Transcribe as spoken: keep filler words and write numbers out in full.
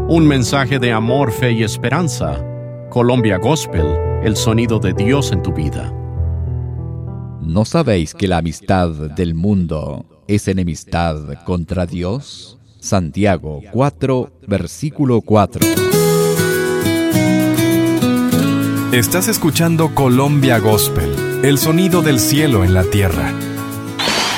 Un mensaje de amor, fe y esperanza. Colombia Gospel, el sonido de Dios en tu vida. ¿No sabéis que la amistad del mundo es enemistad contra Dios? Santiago cuatro, versículo cuatro. Estás escuchando Colombia Gospel, el sonido del cielo en la tierra.